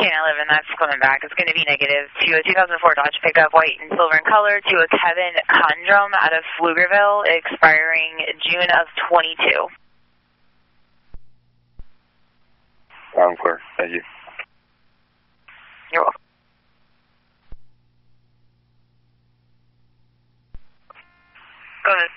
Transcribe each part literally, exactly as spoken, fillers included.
sixteen eleven, that's coming back. It's going to be negative to a two thousand four Dodge pickup, white and silver in color, to a Kevin Condrum out of Pflugerville, expiring June of twenty-two. I'm clear. Thank you. You're welcome. Go ahead.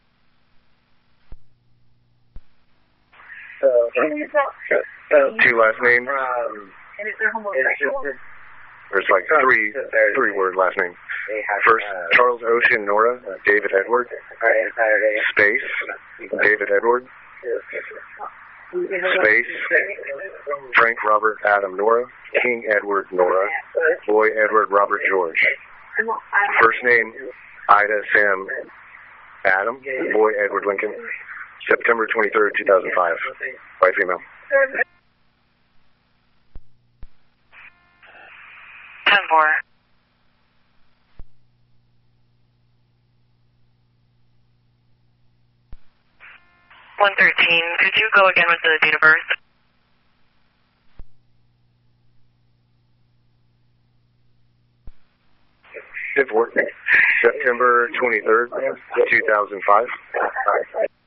Uh, two last names. And if they're homosexual? There's like three three word last name. First, Charles Ocean Nora, David Edward. Space, David Edward. Space, Frank Robert Adam Nora. King Edward Nora. Boy Edward Robert George. First name, Ida Sam Adam. Boy Edward Lincoln. September twenty-third, two thousand five. White female. ten four. one thirteen. Could you go again with the date of birth? September twenty-third, two thousand five.